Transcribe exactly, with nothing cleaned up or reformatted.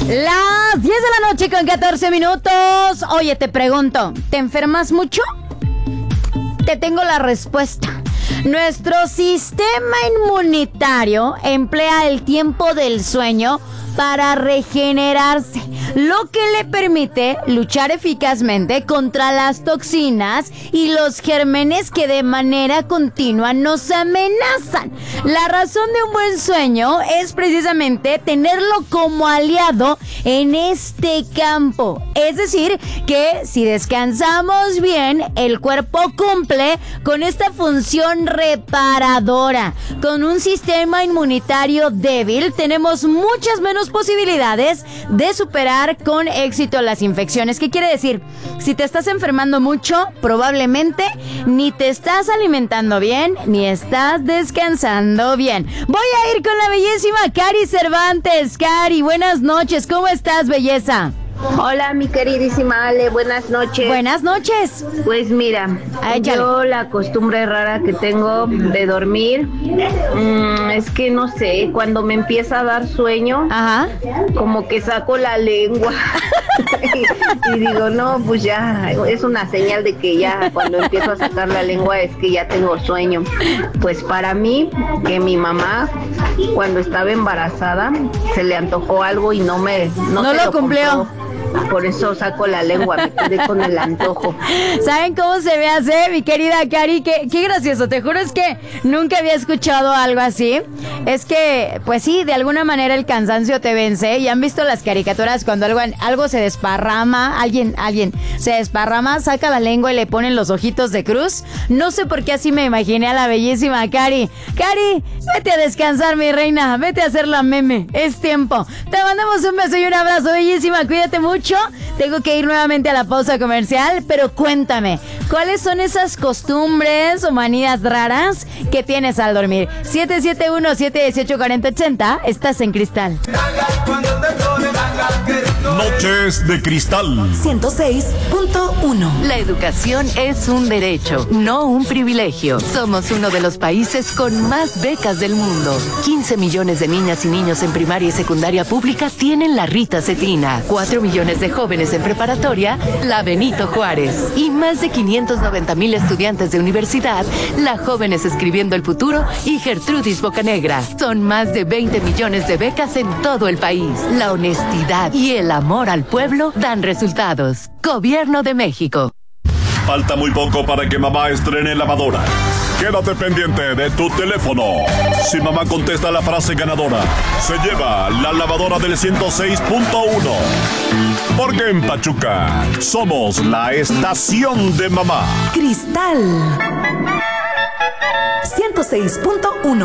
Las diez de la noche con catorce minutos. Oye, te pregunto, ¿te enfermas mucho? Te tengo la respuesta. Nuestro sistema inmunitario emplea el tiempo del sueño para regenerarse, lo que le permite luchar eficazmente contra las toxinas y los gérmenes que de manera continua nos amenazan. La razón de un buen sueño es precisamente tenerlo como aliado en este campo. Es decir, que si descansamos bien, el cuerpo cumple con esta función reparadora. Con un sistema inmunitario débil, tenemos muchas menos posibilidades de superar con éxito las infecciones. ¿Qué quiere decir? Si te estás enfermando mucho, probablemente ni te estás alimentando bien, ni estás descansando bien. Voy a ir con la bellísima Cari Cervantes. Cari, buenas noches. ¿Cómo estás, belleza? Hola, mi queridísima Ale, buenas noches. Buenas noches. Pues mira, Échale. Yo la costumbre rara que tengo de dormir, mmm, es que no sé, cuando me empieza a dar sueño, Ajá. como que saco la lengua y, y digo, no, pues ya, es una señal de que ya cuando empiezo a sacar la lengua es que ya tengo sueño. Pues para mí, que mi mamá, cuando estaba embarazada, se le antojó algo y no me no, No se lo lo cumplió. compró. Por eso saco la lengua, me quedé con el antojo. ¿Saben cómo se me hace, mi querida Cari? Qué, qué gracioso, te juro es que nunca había escuchado algo así. Es que, pues sí, de alguna manera el cansancio te vence. ¿Y han visto las caricaturas cuando algo, algo se desparrama? Alguien, alguien se desparrama, saca la lengua y le ponen los ojitos de cruz. No sé por qué así me imaginé a la bellísima Cari. Cari, vete a descansar, mi reina, vete a hacer la meme, es tiempo. Te mandamos un beso y un abrazo, bellísima, cuídate mucho. Tengo que ir nuevamente a la pausa comercial, pero cuéntame, ¿cuáles son esas costumbres o manías raras que tienes al dormir? siete siete uno, siete uno ocho, cuatro cero ocho cero, estás en Cristal. Noches de Cristal ciento seis punto uno. La educación es un derecho, no un privilegio. Somos uno de los países con más becas del mundo. quince millones de niñas y niños en primaria y secundaria pública tienen la Rita Cetina. cuatro millones de jóvenes en preparatoria, la Benito Juárez. Y más de quinientos noventa mil estudiantes de universidad, la Jóvenes Escribiendo el Futuro y Gertrudis Bocanegra. Son más de veinte millones de becas en todo el país. La honestidad y el amor al pueblo dan resultados. Gobierno de México. Falta muy poco para que mamá estrene lavadora. Quédate pendiente de tu teléfono. Si mamá contesta la frase ganadora, se lleva la lavadora del ciento seis punto uno. Porque en Pachuca somos la estación de mamá. Cristal ciento seis punto uno.